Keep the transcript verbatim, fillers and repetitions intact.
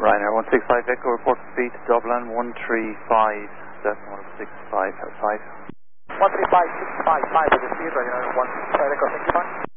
Ryanair one six five Echo, report speed to Dublin one three five seven one six five five. one three five six five five with the speed, Ryanair one six five Echo, thank you, man.